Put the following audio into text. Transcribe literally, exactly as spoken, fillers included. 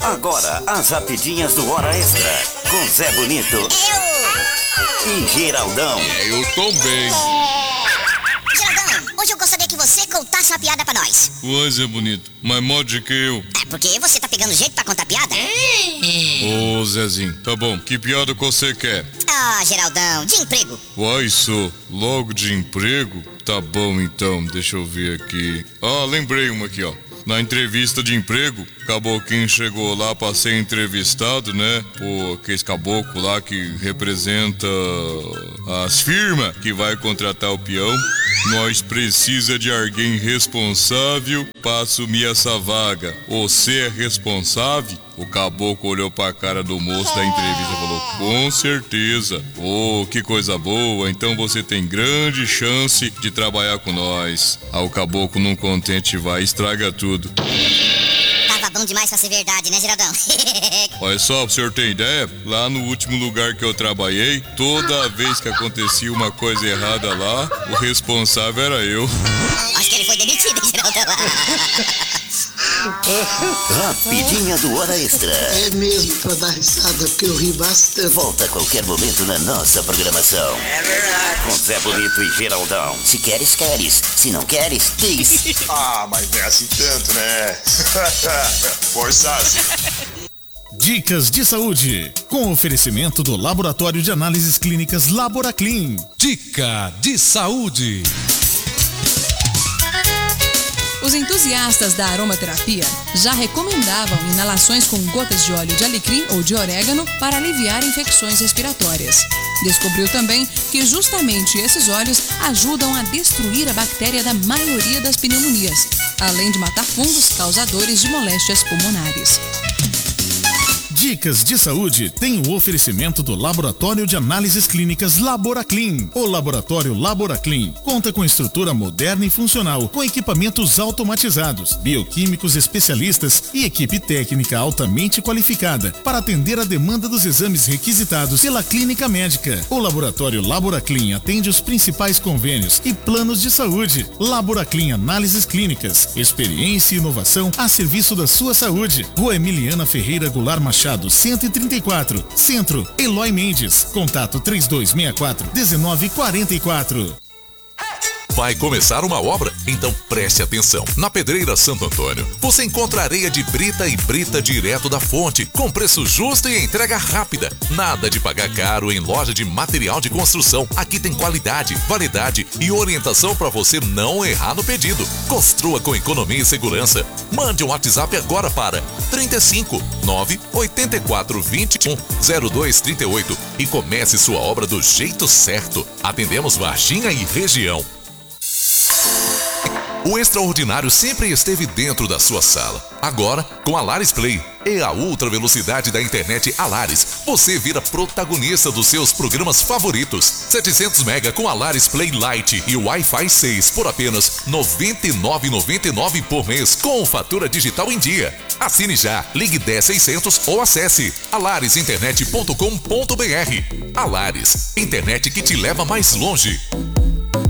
Agora, as rapidinhas do Hora Extra, com Zé Bonito Eu! e Geraldão. É, eu também. Geraldão, hoje eu gostaria que você contasse uma piada pra nós. Ué, Zé Bonito, mais modo que eu. É porque você tá pegando jeito pra contar piada? Ô, Zezinho, tá bom, que piada que você quer? Ah, Geraldão, de emprego. Uai, sou, logo de emprego? Tá bom então, deixa eu ver aqui. Ah, lembrei uma aqui, ó. Na entrevista de emprego, o caboclinho chegou lá pra ser entrevistado, né? Por aquele caboclo lá que representa as firmas que vai contratar o peão. Nós precisa de alguém responsável pra assumir essa vaga. Você é responsável? O caboclo olhou pra cara do moço da entrevista e falou: com certeza. Oh, que coisa boa, então você tem grande chance de trabalhar com nós. Ah, o caboclo não contente vai e estraga tudo. Tava bom demais pra ser verdade, né, Geraldão? Olha só, pro senhor ter ideia, lá no último lugar que eu trabalhei, toda vez que acontecia uma coisa errada lá, o responsável era eu. Acho que ele foi demitido, hein, Geraldão? Rapidinha do Hora Extra. É mesmo pra dar risada, porque eu ri bastante. Volta a qualquer momento na nossa programação. É verdade. Com Zé Bonito e Geraldão. Se queres, queres. Se não queres, diz. Ah, mas não é assim tanto, né? Forçasse. Dicas de saúde, com oferecimento do Laboratório de Análises Clínicas Laboraclin. Dica de saúde. Os entusiastas da aromaterapia já recomendavam inalações com gotas de óleo de alecrim ou de orégano para aliviar infecções respiratórias. Descobriu também que justamente esses óleos ajudam a destruir a bactéria da maioria das pneumonias, além de matar fungos causadores de moléstias pulmonares. Dicas de saúde tem o oferecimento do Laboratório de Análises Clínicas Laboraclin. O Laboratório Laboraclin conta com estrutura moderna e funcional, com equipamentos automatizados, bioquímicos especialistas e equipe técnica altamente qualificada para atender a demanda dos exames requisitados pela clínica médica. O Laboratório Laboraclin atende os principais convênios e planos de saúde. Laboraclin Análises Clínicas, experiência e inovação a serviço da sua saúde. Rua Emiliana Ferreira Goulart Machado, cento e trinta e quatro, Centro, Eloy Mendes. Contato três dois seis quatro, um nove quatro quatro. Vai começar uma obra? Então preste atenção. Na Pedreira Santo Antônio, você encontra areia de brita e brita direto da fonte, com preço justo e entrega rápida. Nada de pagar caro em loja de material de construção. Aqui tem qualidade, variedade e orientação para você não errar no pedido. Construa com economia e segurança. Mande um WhatsApp agora para trinta e cinco, nove, oitenta e quatro, vinte e um, zero dois trinta e oito e comece sua obra do jeito certo. Atendemos Varginha e região. O extraordinário sempre esteve dentro da sua sala. Agora, com a Laris Play e a ultra velocidade da internet Alaris, você vira protagonista dos seus programas favoritos. setecentos mega com a Laris Play Lite e Wi-Fi seis por apenas noventa e nove reais e noventa e nove centavos por mês, com fatura digital em dia. Assine já, ligue dez seiscentos ou acesse alaris internet ponto com ponto br. Alaris, internet que te leva mais longe.